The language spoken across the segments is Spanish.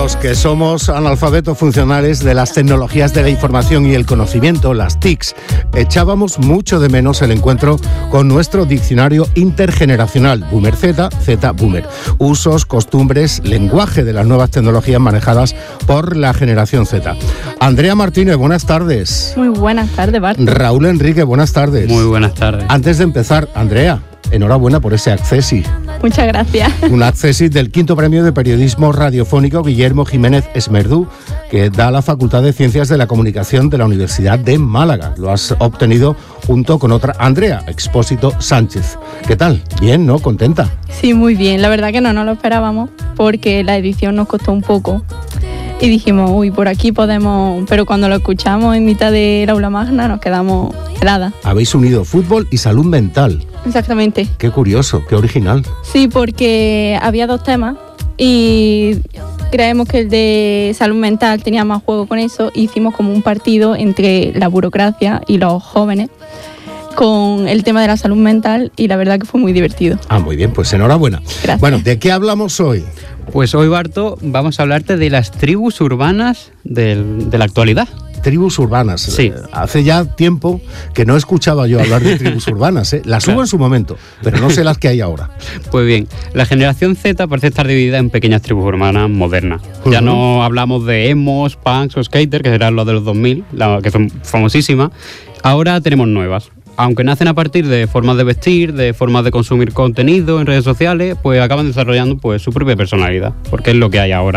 Los que somos analfabetos funcionales de las tecnologías de la información y el conocimiento, las TICs, echábamos mucho de menos el encuentro con nuestro diccionario intergeneracional, Boomer Z, Z Boomer. Usos, costumbres, lenguaje de las nuevas tecnologías manejadas por la generación Z. Andrea Martínez, buenas tardes. Muy buenas tardes, Bart. Raúl Enrique, buenas tardes. Muy buenas tardes. Antes de empezar, Andrea, enhorabuena por ese Accessit. Muchas gracias. Un Accessit del 5º Premio de Periodismo Radiofónico Guillermo Jiménez Esmerdú, que da la Facultad de Ciencias de la Comunicación de la Universidad de Málaga. Lo has obtenido junto con otra Andrea Expósito Sánchez. ¿Qué tal? Bien, ¿no? ¿Contenta? Sí, muy bien. La verdad que no lo esperábamos porque la edición nos costó un poco. Y dijimos, uy, por aquí podemos... Pero cuando lo escuchamos en mitad del aula magna nos quedamos heladas. Habéis unido fútbol y salud mental. Exactamente. Qué curioso, qué original. Sí, porque había dos temas y creemos que el de salud mental tenía más juego con eso. Hicimos como un partido entre la burocracia y los jóvenes con el tema de la salud mental y la verdad que fue muy divertido. Ah, muy bien, pues enhorabuena. Gracias. Bueno, ¿de qué hablamos hoy? Pues hoy, Barto, vamos a hablarte de las tribus urbanas de la actualidad. Tribus urbanas. Sí. Hace ya tiempo que no escuchaba yo hablar de tribus urbanas, ¿eh? Las hubo en su momento, pero no sé las que hay ahora. Pues bien, la generación Z parece estar dividida en pequeñas tribus urbanas modernas. Ya no hablamos de emos, punks o skaters, que eran los de los 2000, que son famosísimas. Ahora tenemos nuevas. Aunque nacen a partir de formas de vestir, de formas de consumir contenido en redes sociales, pues acaban desarrollando pues su propia personalidad, porque es lo que hay ahora.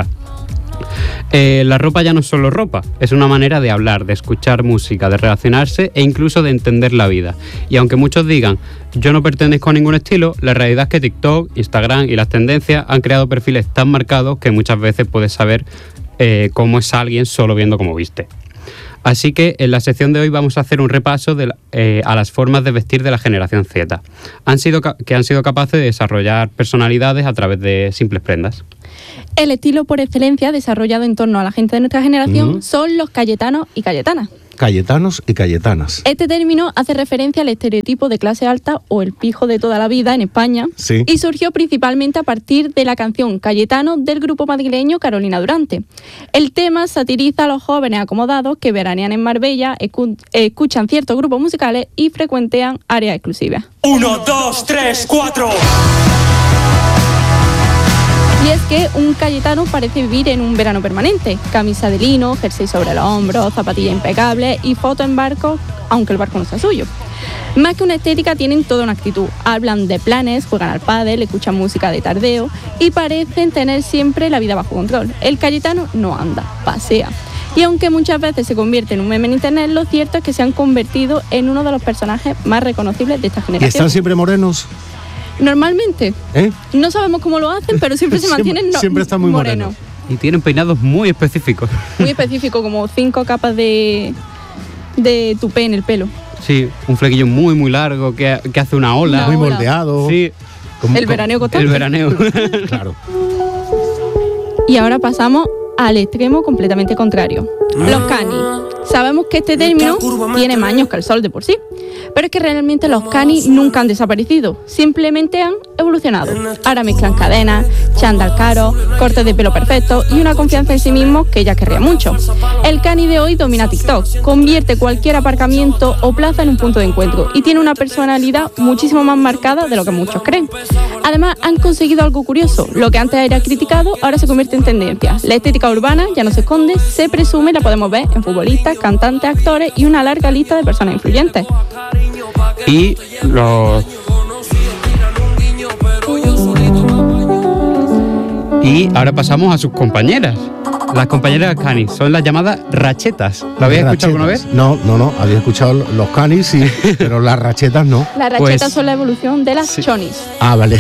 La ropa ya no es solo ropa, es una manera de hablar, de escuchar música, de relacionarse e incluso de entender la vida. Y aunque muchos digan, yo no pertenezco a ningún estilo, la realidad es que TikTok, Instagram y las tendencias han creado perfiles tan marcados que muchas veces puedes saber cómo es alguien solo viendo cómo viste. Así que en la sección de hoy vamos a hacer un repaso a las formas de vestir de la generación Z, que han sido capaces de desarrollar personalidades a través de simples prendas. El estilo por excelencia desarrollado en torno a la gente de nuestra generación son los cayetanos y cayetanas. Cayetanos y cayetanas. Este término hace referencia al estereotipo de clase alta o el pijo de toda la vida en España, sí, y surgió principalmente a partir de la canción Cayetano del grupo madrileño Carolina Durante. El tema satiriza a los jóvenes acomodados que veranean en Marbella, escuchan ciertos grupos musicales y frecuentean áreas exclusivas. 1, 2, 3, 4... Y es que un cayetano parece vivir en un verano permanente. Camisa de lino, jersey sobre los hombros, zapatillas impecables y foto en barco, aunque el barco no sea suyo. Más que una estética, tienen toda una actitud. Hablan de planes, juegan al pádel, escuchan música de tardeo y parecen tener siempre la vida bajo control. El cayetano no anda, pasea. Y aunque muchas veces se convierte en un meme en internet, lo cierto es que se han convertido en uno de los personajes más reconocibles de esta generación. ¿Y están siempre morenos? Normalmente. No sabemos cómo lo hacen, pero siempre se mantienen siempre están muy morenos. Y tienen peinados muy específicos. Muy específico, como 5 capas de tupé en el pelo. Sí, un flequillo muy muy largo que hace una ola. Muy moldeado. Sí. El veraneo constante. El veraneo. Claro. Y ahora pasamos al extremo completamente contrario. Los canis. Sabemos que este término tiene más años que el sol de por sí, pero es que realmente los canis nunca han desaparecido, simplemente han evolucionado. Ahora mezclan cadenas, chándal caro, cortes de pelo perfectos y una confianza en sí mismos que ella querría mucho. El cani de hoy domina TikTok, convierte cualquier aparcamiento o plaza en un punto de encuentro y tiene una personalidad muchísimo más marcada de lo que muchos creen. Además, han conseguido algo curioso, lo que antes era criticado ahora se convierte en tendencia. La estética urbana ya no se esconde, se presume y la podemos ver en futbolistas, cantantes, actores y una larga lista de personas influyentes. Y ahora pasamos a sus compañeras. Las compañeras canis son las llamadas rachetas. ¿Lo habéis escuchado alguna vez? No. Había escuchado los canis, sí, pero las rachetas no. Las rachetas son la evolución de las chonis. Ah, vale.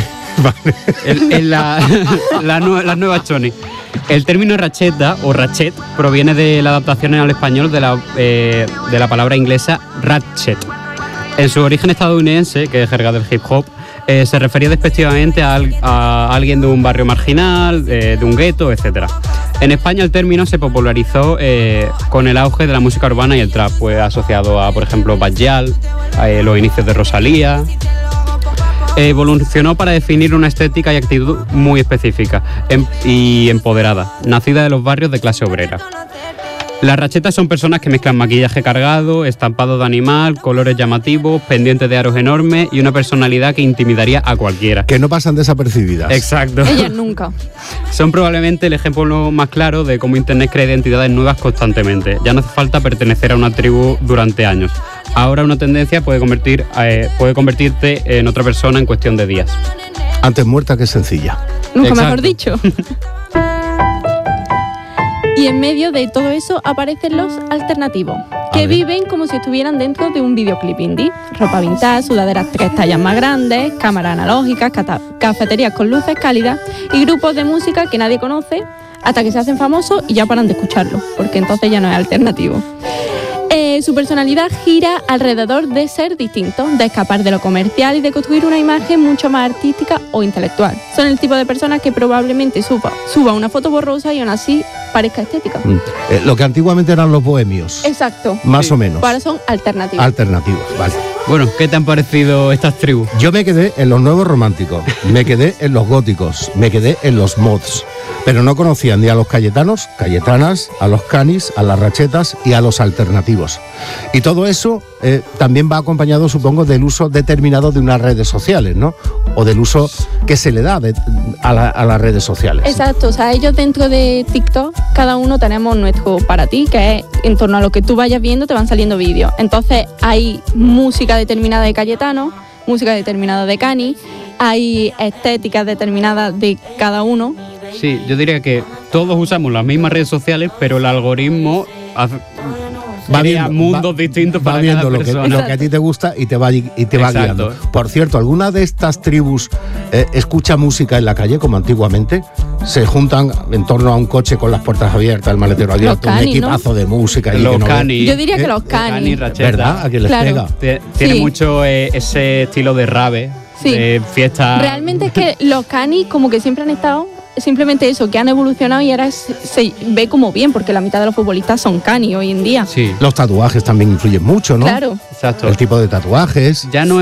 Las nuevas chonis. El término racheta o ratchet proviene de la adaptación al español de la palabra inglesa ratchet. En su origen estadounidense, que es jerga del hip hop, se refería despectivamente a alguien de un barrio marginal, de un gueto, etc. En España el término se popularizó con el auge de la música urbana y el trap, pues asociado a, por ejemplo, Bad Gyal, los inicios de Rosalía. Evolucionó para definir una estética y actitud muy específica y empoderada, nacida de los barrios de clase obrera. Las rachetas son personas que mezclan maquillaje cargado, estampado de animal, colores llamativos, pendientes de aros enormes y una personalidad que intimidaría a cualquiera. Que no pasan desapercibidas. Exacto. Ellas nunca. Son probablemente el ejemplo más claro de cómo Internet crea identidades nuevas constantemente. Ya no hace falta pertenecer a una tribu durante años. Ahora una tendencia puede convertirte en otra persona en cuestión de días. Antes muerta que sencilla. Nunca Exacto. mejor dicho. Y en medio de todo eso aparecen los alternativos, que viven como si estuvieran dentro de un videoclip indie. Ropa vintage, sudaderas 3 tallas más grandes, cámaras analógicas, cafeterías con luces cálidas y grupos de música que nadie conoce hasta que se hacen famosos y ya paran de escucharlo, porque entonces ya no es alternativo. Su personalidad gira alrededor de ser distinto, de escapar de lo comercial y de construir una imagen mucho más artística o intelectual. Son el tipo de personas que probablemente suba una foto borrosa y aún así parezca estética. Lo que antiguamente eran los bohemios. Exacto. Más o menos. Ahora son alternativos. Alternativos, vale. Bueno, ¿qué te han parecido estas tribus? Yo me quedé en los nuevos románticos, me quedé en los góticos, me quedé en los mods, pero no conocían ni a los cayetanos, cayetanas, a los canis, a las rachetas y a los alternativos. Y todo eso también va acompañado, supongo, del uso determinado de unas redes sociales, ¿no? O del uso que se le da a las redes sociales. Exacto, o sea, ellos dentro de TikTok, cada uno tenemos nuestro para ti, que es en torno a lo que tú vayas viendo te van saliendo vídeos. Entonces hay música determinada de Cayetano, música determinada de Cani, hay estéticas determinadas de cada uno. Sí, yo diría que todos usamos las mismas redes sociales, pero el algoritmo crea mundos distintos para viendo cada lo persona. que a ti te gusta y te va guiando. Por cierto, ¿alguna de estas tribus escucha música en la calle como antiguamente? Se juntan en torno a un coche con las puertas abiertas, el maletero abierto, Cani, un equipazo, ¿no?, de música. Los Cani. Yo diría que los Cani. ¿Verdad? ¿A quién les Claro. pega? Tiene Sí. mucho ese estilo de rave, Sí. de fiesta. Realmente es que los Cani como que siempre han estado, simplemente eso, que han evolucionado y ahora se ve como bien, porque la mitad de los futbolistas son Cani hoy en día. Sí, Los tatuajes también influyen mucho, ¿no? Claro. exacto. El tipo de tatuajes. Ya no